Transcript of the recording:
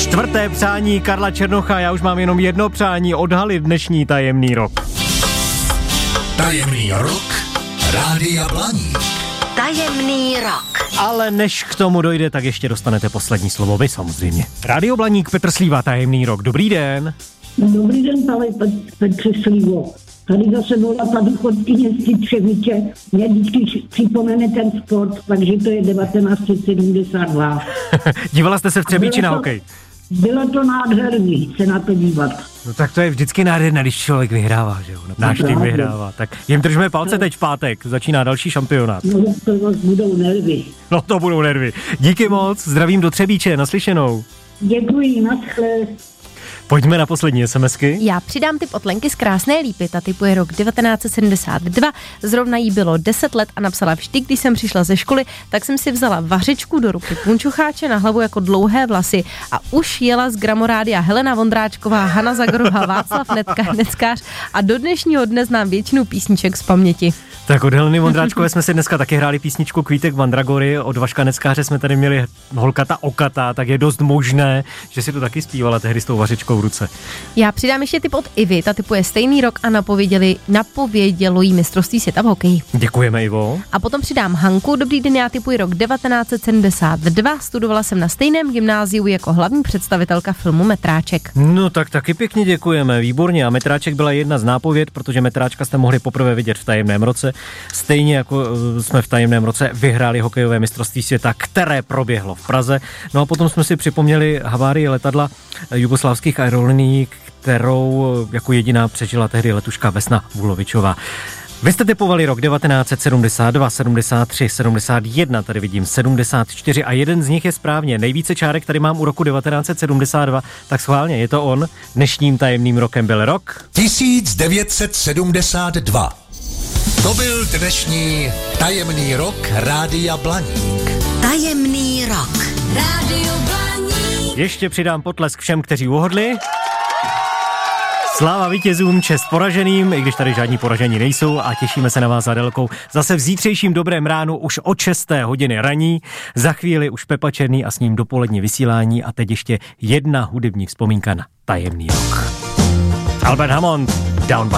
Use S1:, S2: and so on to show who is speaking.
S1: Čtvrté přání Karla Černocha, já už mám jenom jedno přání, odhalit dnešní tajemný rok.
S2: Tajemný rok Rádia Blaník.
S3: Tajemný rok.
S1: Ale než k tomu dojde, tak ještě dostanete poslední slovo vy samozřejmě. Rádio Blaník, Petr Slíva, tajemný rok. Dobrý den.
S4: Dobrý den, Petře Slívo. Tady zase volá ta důchodkyně z Třebíče. Mě vždycky připomene ten sport, takže to je 1972.
S1: Dívala jste se v Třebíči na hokej?
S4: Bylo to nádherný se na to dívat.
S1: No tak to je vždycky nádherné, když člověk vyhrává, že jo? Náš tým vyhrává. Tak jim držíme palce teď v pátek, začíná další šampionát.
S4: No to budou nervy.
S1: No to budou nervy. Díky moc, zdravím do Třebíče, naslyšenou.
S4: Děkuji, naschle.
S1: Pojďme na poslední SMSky.
S5: Já přidám tip od Lenky z Krásné Lípy, ta typuje rok 1972, zrovna jí bylo 10 let a napsala: vždy, když jsem přišla ze školy, tak jsem si vzala vařečku do ruky, punčucháče na hlavu jako dlouhé vlasy a už jela z Gramorádia Helena Vondráčková, Hana Zagorová, Václav Neckář a do dnešního dne znám většinu písniček z paměti.
S1: Tak od Heleny Vondráčkové jsme si dneska taky hráli písničku Kvítek Mandragory, od Vaška Neckáře jsme tady měli Holkata Okata, tak je dost možné, že si to taky zpívala tehdy s tou vařečkou v ruce.
S5: Já přidám ještě tip od Ivy, ta typuje stejný rok a napovědělo jí mistrovství světa v hokeji.
S1: Děkujeme, Ivo.
S5: A potom přidám Hanku, dobrý den, já typuji rok 1972, studovala jsem na stejném gymnáziu jako hlavní představitelka filmu Metráček.
S1: No tak taky pěkně děkujeme, výborně. A Metráček byla jedna z nápověd, protože Metráčka jste mohli poprvé vidět v tajemném roce. Stejně jako jsme v tajemném roce vyhráli hokejové mistrovství světa, které proběhlo v Praze. No a potom jsme si připomněli havárii letadla jugoslávských aerolinií, kterou jako jediná přežila tehdy letuška Vesna Vulovičová. Vy jste typovali rok 1972, 73, 71, tady vidím 74 a jeden z nich je správně. Nejvíce čárek tady mám u roku 1972, tak schválně, je to on. Dnešním tajemným rokem byl rok
S2: 1972. To byl dnešní tajemný rok Rádia Blaník.
S3: Tajemný rok. Rádio Blaník.
S1: Ještě přidám potlesk všem, kteří uhodli. Sláva vítězům, čest poraženým, i když tady žádní poražení nejsou a těšíme se na vás za délkou. Zase v zítřejším dobrém ránu už od 6. hodiny raní. Za chvíli už Pepa Černý a s ním dopolední vysílání a teď ještě jedna hudební vzpomínka na tajemný rok. Albert Hammond, Down by